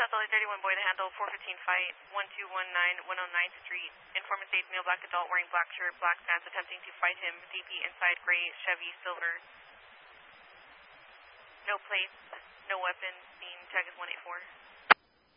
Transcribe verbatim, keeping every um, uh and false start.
South L A thirty-one, boy to handle, four fifteen fight, one two one nine, one oh ninth Street. Informant states male black adult wearing black shirt, black pants, attempting to fight him. D P inside gray Chevy silver. No plates, no weapons, scene, tag is one eight four.